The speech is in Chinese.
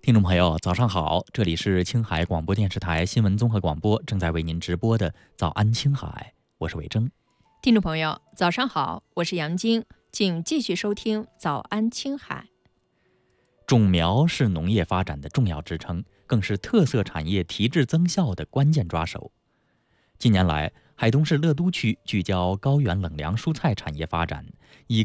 听众朋友，早上好，这里是青海广播电视台新闻综合广播，正在为您直播的早安青海，我是伟征。 听众朋友，早上好，我是杨晶，请继续收听早安青海。 种苗是农业发展的重要支撑，更是特色产业提质增效的关键抓手。近年来，海东市乐都区聚焦高原冷凉蔬菜产业发展，以